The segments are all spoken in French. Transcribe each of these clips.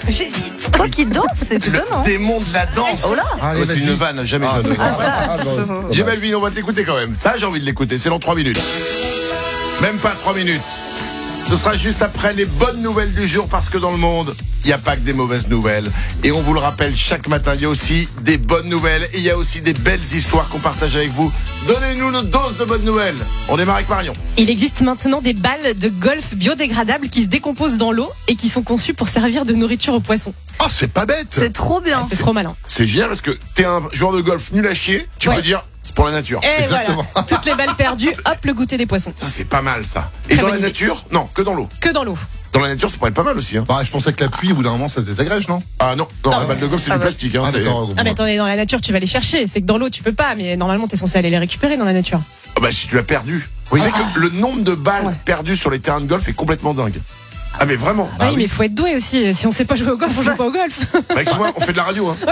J'hésite. Toi qui danses, c'est Le étonnant. démon de la danse. Oh là. Allez, C'est vas-y. une vanne, jamais je ne Voilà. J Balvin, on va te l'écouter quand même. Ça, j'ai envie de l'écouter. C'est dans 3 minutes. Même pas 3 minutes. Ce sera juste après les bonnes nouvelles du jour, parce que dans le monde, il n'y a pas que des mauvaises nouvelles. Et on vous le rappelle chaque matin, il y a aussi des bonnes nouvelles et il y a aussi des belles histoires qu'on partage avec vous. Donnez-nous notre dose de bonnes nouvelles. On démarre avec Marion. Il existe maintenant des balles de golf biodégradables qui se décomposent dans l'eau et qui sont conçues pour servir de nourriture aux poissons. Oh, c'est pas bête. C'est trop bien. C'est trop malin. C'est génial parce que t'es un joueur de golf nul à chier, tu Ouais. peux dire c'est pour la nature. Et Exactement. voilà, toutes les balles perdues, hop, le goûter des poissons. Ça, c'est pas mal ça. Et Très dans bonne la idée. nature, non, que dans l'eau. Que dans l'eau. Dans la nature, ça pourrait être pas mal aussi. Hein. Bah, je pensais que la pluie, au bout d'un moment, ça se désagrège, non? Ah non, la balle de golf, c'est du plastique. Hein, Ah, c'est- d'accord. Ah mais attendez, dans la nature tu vas les chercher, c'est que dans l'eau tu peux pas, mais normalement t'es censé aller les récupérer dans la nature. Ah bah, si tu l'as perdu. Oui. Vous savez que le nombre de balles perdues sur les terrains de golf est complètement dingue. Ah mais vraiment. Ah oui, mais faut être doué aussi, si on sait pas jouer au golf, on joue pas au golf. Bah, excuse-moi, on fait de la radio. Hein.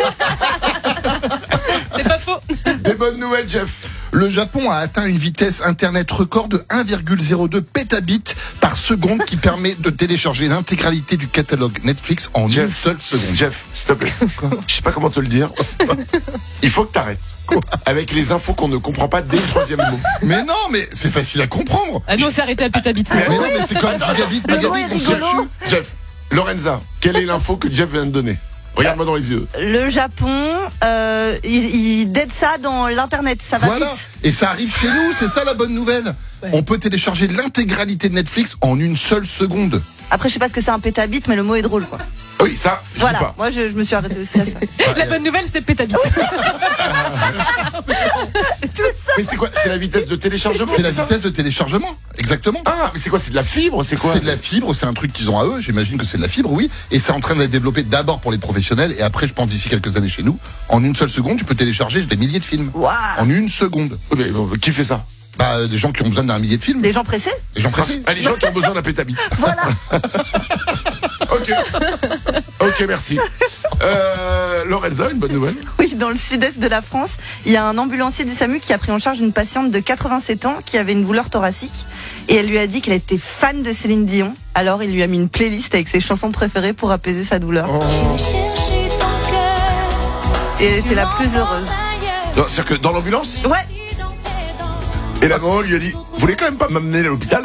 C'est pas faux. Des bonnes nouvelles, Jeff. Le Japon a atteint une vitesse internet record de 1,02 pétabits par seconde qui permet de télécharger l'intégralité du catalogue Netflix en Jeff. une seule seconde. Jeff, s'il te plaît. Je sais pas comment te le dire. Il faut que t'arrêtes. Avec les infos qu'on ne comprend pas dès le 3e mot. Mais non, mais c'est facile à comprendre. Ah non, c'est arrêté à pétabit. Mais non, mais c'est comme gigabit, Le mot mégabit, est on s'en rigolo. fout. Jeff, Lorenza, quelle est l'info que Jeff vient de donner? Regarde-moi dans les yeux. Le Japon, il dead ça dans l'internet, ça va Voilà. vite. Et ça arrive chez nous, c'est ça la bonne nouvelle. Ouais. On peut télécharger l'intégralité de Netflix en une seule seconde. Après, je sais pas ce que c'est un pétabit, mais le mot est drôle, quoi. Oui, ça, je dis Voilà. pas. Moi, je me suis arrêtée aussi à ça. La bonne nouvelle c'est pétabit. Mais c'est quoi? C'est la vitesse de téléchargement? C'est la ça vitesse de téléchargement, exactement. Ah, mais c'est quoi? C'est de la fibre? C'est quoi? C'est de la fibre, c'est un truc qu'ils ont à eux, j'imagine que c'est de la fibre, oui. Et c'est en train d'être développé d'abord pour les professionnels, et après, je pense d'ici quelques années chez nous, en une seule seconde, tu peux télécharger des milliers de films. Waouh. En une seconde. Oui, mais bon, qui fait ça? Bah, des gens qui ont besoin d'un millier de films. Des gens pressés? Les gens pressés. Ah, les gens qui ont besoin d'un pétabit. Voilà. Ok. Ok, merci. Lorenza, une bonne nouvelle. Oui, dans le sud-est de la France, il y a un ambulancier du SAMU qui a pris en charge une patiente de 87 ans qui avait une douleur thoracique. Et elle lui a dit qu'elle était fan de Céline Dion. Alors il lui a mis une playlist avec ses chansons préférées pour apaiser sa douleur. Oh. Et elle était la plus heureuse. Non, c'est-à-dire que dans l'ambulance, Ouais. et la maman lui a dit, vous voulez quand même pas m'amener à l'hôpital?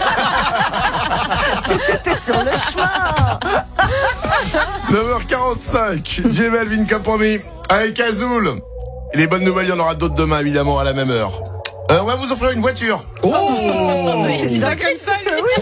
C'était sur le chemin. 9h45, J Balvin comme promis, avec Azul. Et les bonnes nouvelles, il y en aura d'autres demain, évidemment, à la même heure. On va vous offrir une voiture. Oh. C'est ça comme ça.